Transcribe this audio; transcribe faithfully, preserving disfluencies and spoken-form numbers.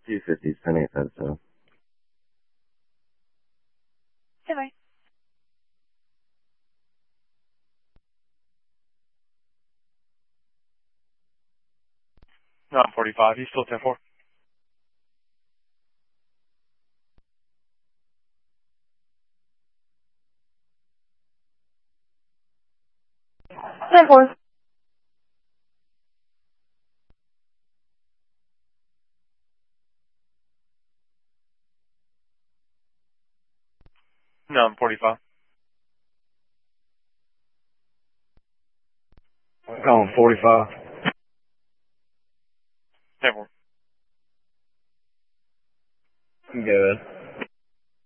two fifty, ten eight five seven. Bye-bye. nine forty-five, he's still ten four. ten four. nine forty-five. I'm calling forty-five. ten four. Good.